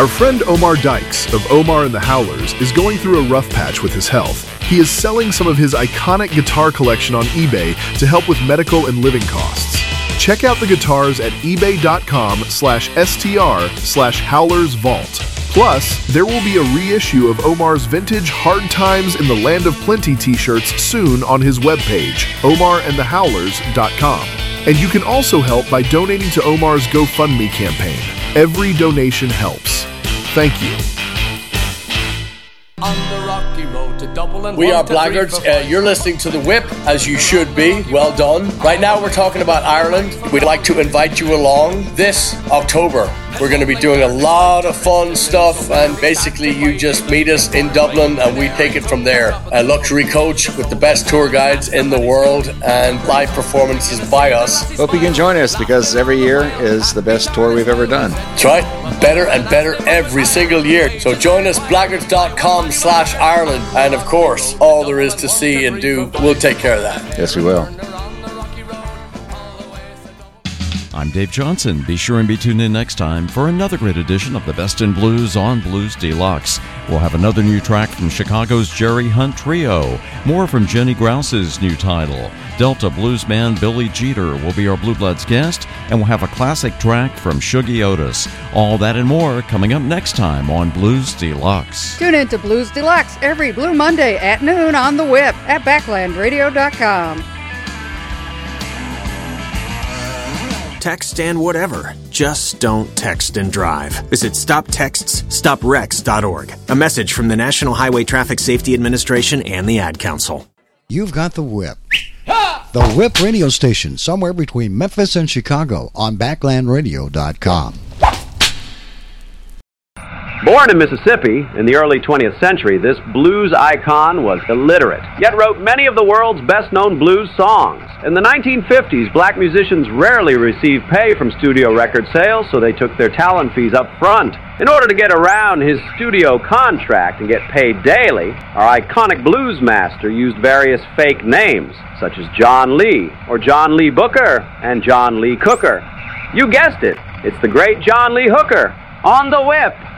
Our friend Omar Dykes of Omar and the Howlers is going through a rough patch with his health. He is selling some of his iconic guitar collection on eBay to help with medical and living costs. Check out the guitars at ebay.com/str/howlersvault. Plus, there will be a reissue of Omar's vintage Hard Times in the Land of Plenty t-shirts soon on his webpage, omarandthehowlers.com. And you can also help by donating to Omar's GoFundMe campaign. Every donation helps. Thank you. On the rocky road to Dublin. We are Blackguards. You're listening to The Whip, as you should be. Well done. Right now we're talking about Ireland. We'd like to invite you along this October. We're going to be doing a lot of fun stuff, and basically you just meet us in Dublin and we take it from there. A luxury coach with the best tour guides in the world and live performances by us. Hope you can join us, because every year is the best tour we've ever done. That's right. Better and better every single year. So join us, blackguards.com/Ireland. And of course, all there is to see and do, we'll take care of that. Yes, we will. I'm Dave Johnson. Be sure and be tuned in next time for another great edition of the Best in Blues on Blues Deluxe. We'll have another new track from Chicago's Jerry Hunt Trio, more from Jenny Grouse's new title. Delta bluesman Billy Jeter will be our Blue Bloods guest, and we'll have a classic track from Shuggie Otis. All that and more coming up next time on Blues Deluxe. Tune in to Blues Deluxe every Blue Monday at noon on the Whip at backlandradio.com. Text and whatever. Just don't text and drive. Visit StopTextsStopWrecks.org. A message from the National Highway Traffic Safety Administration and the Ad Council. You've got the Whip. The Whip radio station, somewhere between Memphis and Chicago on backlandradio.com. Born in Mississippi in the early 20th century, this blues icon was illiterate, yet wrote many of the world's best-known blues songs. In the 1950s, black musicians rarely received pay from studio record sales, so they took their talent fees up front. In order to get around his studio contract and get paid daily, our iconic blues master used various fake names, such as John Lee, or John Lee Booker, and John Lee Cooker. You guessed it, it's the great John Lee Hooker, on the Whip.